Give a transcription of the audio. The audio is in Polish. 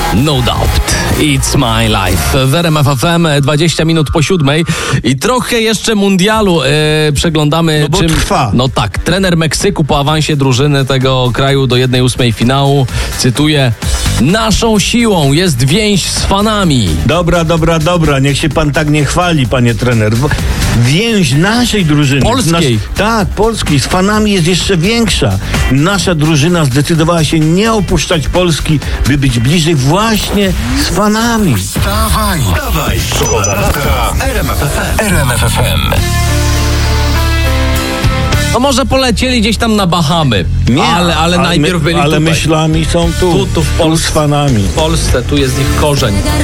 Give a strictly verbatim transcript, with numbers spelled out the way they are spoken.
No doubt, it's my life. W R M F F M dwadzieścia minut po siódmej i trochę jeszcze mundialu e, przeglądamy. No bo czym, trwa. No tak, trener Meksyku po awansie drużyny tego kraju do jednej ósmej finału, cytuję: naszą siłą jest więź z fanami. Dobra, dobra, dobra, niech się pan tak nie chwali, panie trener. Więź naszej drużyny. Polskiej. Nasz, tak, polskiej. Z fanami jest jeszcze większa. Nasza drużyna zdecydowała się nie opuszczać Polski, by być bliżej właśnie z fanami. Wstawaj, wstawaj, szkoda ranka w R M F F M. R M F F M. No może polecieli gdzieś tam na Bahamy, Nie, ale, ale a najpierw my, byli Ale tutaj. myślami są tu, Tu, tu w tu z Polsce. fanami. W Polsce, tu jest ich korzeń.